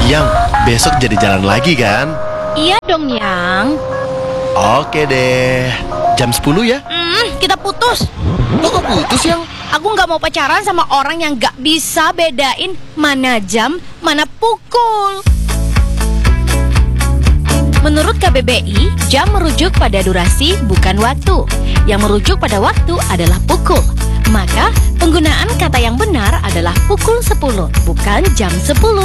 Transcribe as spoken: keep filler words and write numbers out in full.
Yang, besok jadi jalan lagi kan? Iya dong, Yang. Oke deh. Jam sepuluh ya? Hmm, kita putus. Lo kok putus, Yang? Aku nggak mau pacaran sama orang yang nggak bisa bedain mana jam, mana pukul. Menurut K B B I, jam merujuk pada durasi bukan waktu. Yang merujuk pada waktu adalah pukul. Maka penggunaan kata yang benar adalah pukul sepuluh, bukan jam sepuluh.